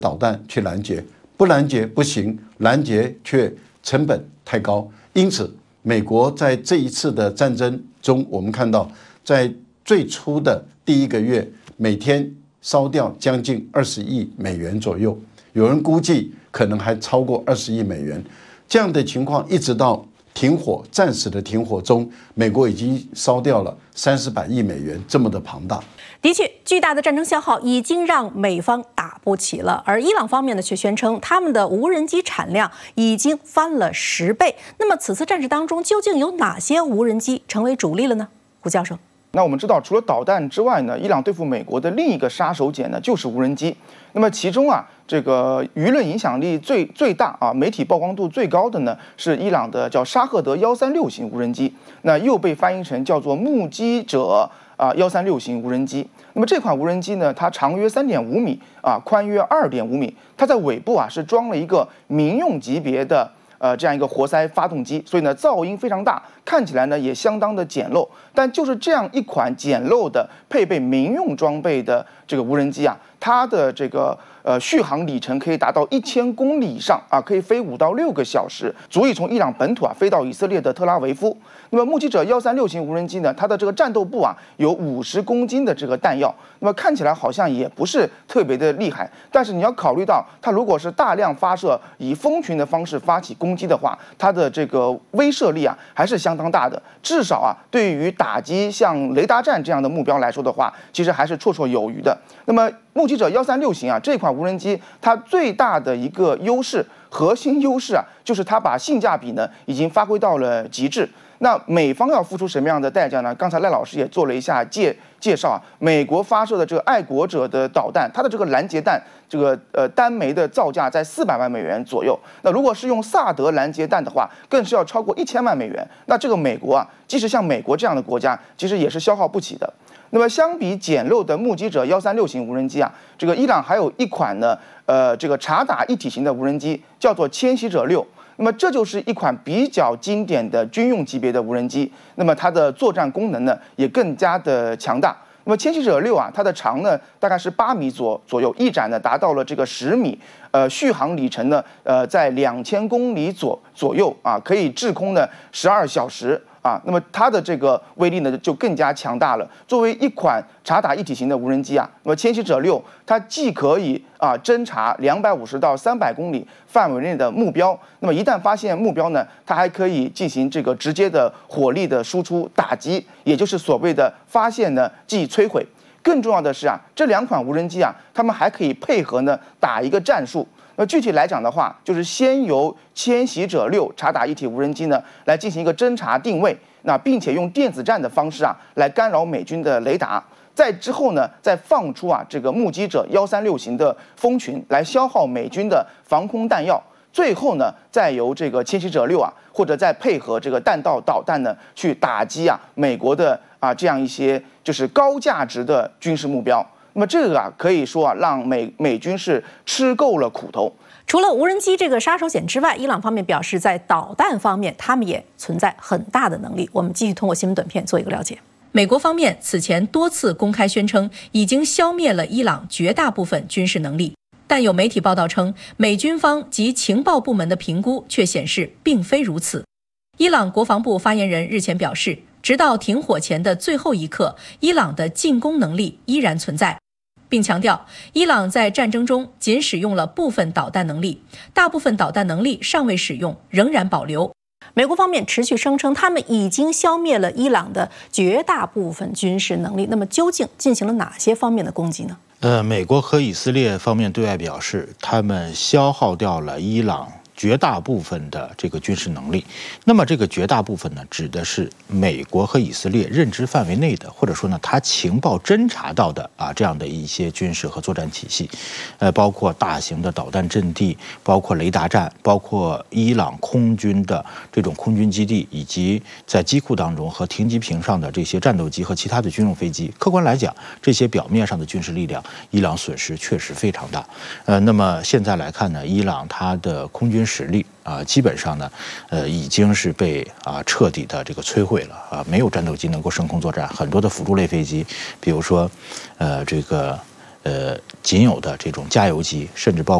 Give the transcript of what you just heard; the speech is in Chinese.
导弹去拦截，不拦截不行，拦截却成本太高。因此，美国在这一次的战争中，我们看到，在最初的第1个月，每天烧掉将近20亿美元左右，有人估计可能还超过20亿美元。这样的情况，一直到停火，暂时的停火中，美国已经烧掉了30百亿美元，这么的庞大。 的确，巨大的战争消耗已经让美方打不起了，而伊朗方面呢却宣称他们的无人机产量已经翻了10倍。那么此次战事当中，究竟有哪些无人机成为主力了呢？胡教授。 那我们知道，除了导弹之外呢，伊朗对付美国的另一个杀手锏呢，就是无人机。那么其中啊，这个舆论影响力最大啊，媒体曝光度最高的呢，是伊朗的叫沙赫德136型无人机，那又被翻译成叫做目击者136型无人机。那么这款无人机呢，它长约3.5米啊，宽约2.5米，它在尾部啊是装了一个民用级别的这样一个活塞发动机，所以呢噪音非常大，看起来呢也相当的简陋。但就是这样一款简陋的配备民用装备的这个无人机啊，它的这个续航里程可以达到1000公里以上啊，可以飞5到6个小时，足以从伊朗本土飞到以色列的特拉维夫。那么目击者136型无人机呢，它的这个战斗部啊有50公斤的这个弹药，那么看起来好像也不是特别的厉害，但是你要考虑到它如果是大量发射，以蜂群的方式发起攻击的话，它的这个威慑力啊还是相当大的，至少啊对于打击像雷达站这样的目标来说的话，其实还是绰绰有余的。那么目击者136型啊这款无人机，它最大的一个核心优势啊，就是它把性价比呢已经发挥到了极致。那美方要付出什么样的代价呢？刚才赖老师也做了一下介绍啊，美国发射的这个爱国者的导弹，它的这个拦截弹，这个单枚的造价在400万美元左右。那如果是用萨德拦截弹的话，更是要超过1000万美元。那这个美国啊，即使像美国这样的国家，其实也是消耗不起的。那么相比简陋的目击者136型无人机啊，这个伊朗还有一款呢，这个察打一体型的无人机，叫做迁徙者6。那么这就是一款比较经典的军用级别的无人机，那么它的作战功能呢也更加的强大。那么迁徙者6啊，它的长呢大概是8米左右，翼展呢达到了这个10米，续航里程呢在2000公里左右啊，可以滞空呢12小时。那么它的这个威力呢就更加强大了。作为一款察打一体型的无人机啊，那么迁徙者6它既可以侦察250到300公里范围内的目标，那么一旦发现目标呢，它还可以进行这个直接的火力的输出打击，也就是所谓的发现呢即摧毁。更重要的是啊，这2款无人机啊，它们还可以配合呢打一个战术。那具体来讲的话，就是先由迁徙者6察打一体无人机呢来进行一个侦察定位，那并且用电子战的方式啊来干扰美军的雷达，在之后呢再放出这个目击者136型的蜂群来消耗美军的防空弹药，最后呢再由这个迁徙者6或者再配合这个弹道导弹呢去打击美国的这样一些就是高价值的军事目标。那么这个可以说让美军是吃够了苦头。 除了无人机这个杀手锏之外，伊朗方面表示在导弹方面他们也存在很大的能力。我们继续通过新闻短片做一个了解。美国方面此前多次公开宣称已经消灭了伊朗绝大部分军事能力，但有媒体报道称，美军方及情报部门的评估却显示并非如此。伊朗国防部发言人日前表示，直到停火前的最后一刻，伊朗的进攻能力依然存在，并强调伊朗在战争中仅使用了部分导弹能力，大部分导弹能力尚未使用，仍然保留。美国方面持续声称他们已经消灭了伊朗的绝大部分军事能力，那么究竟进行了哪些方面的攻击呢？ 美国和以色列方面对外表示，他们消耗掉了伊朗绝大部分的这个军事能力。那么这个绝大部分呢，指的是美国和以色列认知范围内的，或者说呢，他情报侦察到的这样的一些军事和作战体系，包括大型的导弹阵地，包括雷达站，包括伊朗空军的这种空军基地，以及在机库当中和停机坪上的这些战斗机和其他的军用飞机。客观来讲，这些表面上的军事力量，伊朗损失确实非常大。那么现在来看呢，伊朗它的空军实力基本上呢，已经是被彻底的这个摧毁了没有战斗机能够升空作战，很多的辅助类飞机，比如说这个仅有的这种加油机，甚至包括